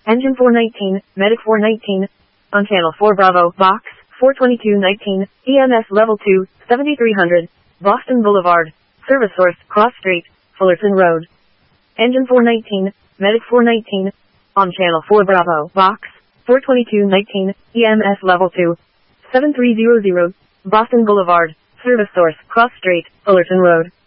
Engine 419, Medic 419. On Channel 4 Bravo, Box 42219, EMS Level 2, 7300, Boston Boulevard. Service source, Cross Street, Fullerton Road. Engine 419, Medic 419. On Channel 4 Bravo, Box 42219, EMS Level 2, 7300, Boston Boulevard. Service source, Cross Street, Fullerton Road.